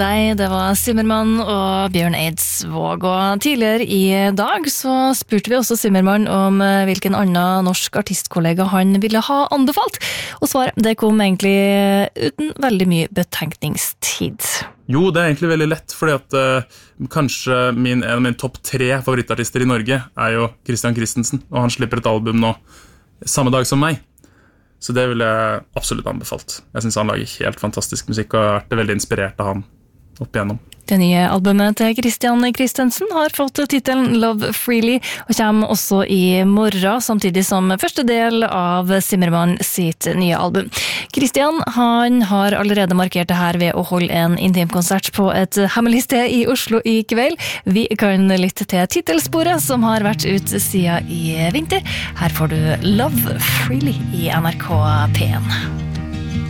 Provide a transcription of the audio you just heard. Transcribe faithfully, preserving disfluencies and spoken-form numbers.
Nei, det var Zimmermann og Bjørn Eidsvåg, og tidligere i dag så spurte vi også Zimmermann om hvilken annen norsk artistkollega han ville ha anbefalt, og svaret det kom egentlig uten veldig mye betenkningstid. Jo, det er egentlig veldig lett, fordi at uh, kanskje min, en av mine topp tre favorittartister i Norge er jo Christian Christensen, og han slipper et album nå samme dag som meg. Så det vil jeg absolutt anbefalt. Jeg synes han lager helt fantastisk musikk, og jeg har vært veldig inspirert av han opp igjennom. Det nye albumet til Christian Christensen har fått titelen Love Freely, og kommer også i morgen, samtidig som første del av Zimmermann sitt nye album. Christian, han har allerede markert det her ved å holde en intimkonsert på et hemmelig sted i Oslo i kveld. Vi kan lytte til titelsporet som har vært ut siden i vinter. Her får du Love Freely i N R K P en.